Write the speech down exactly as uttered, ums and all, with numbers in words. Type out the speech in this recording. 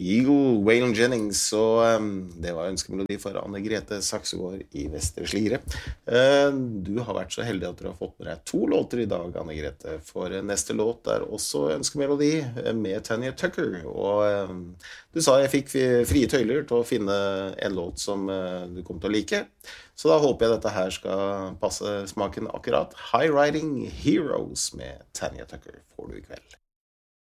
Eagle, Waylon Jennings, og um, det var ønskemelodi for Anne-Grete Saksegård i Vestre Slidre. Uh, du har vært så heldig at du har fått med deg to låter i dag, Anne-Grete, for neste låt er også ønskemelodi med Tanya Tucker, og um, du sa jeg fikk frie tøyler til å finne en låt som uh, du kom til å like, så da håper jeg dette her skal passe smaken akkurat. High Riding Heroes med Tanya Tucker får du i kveld.